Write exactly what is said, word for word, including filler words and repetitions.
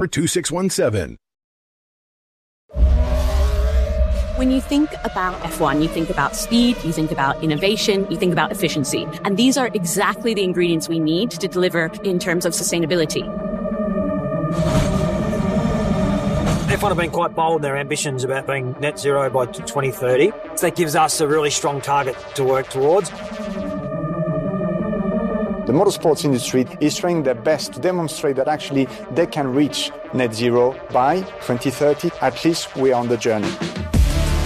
two six one seven. When you think about F one, you think about speed, you think about innovation, you think about efficiency. And these are exactly the ingredients we need to deliver in terms of sustainability. F one have been quite bold in their ambitions about being net zero by twenty thirty. So that gives us a really strong target to work towards. The motorsports industry is trying their best to demonstrate that actually they can reach net zero by twenty thirty. At least we are on the journey.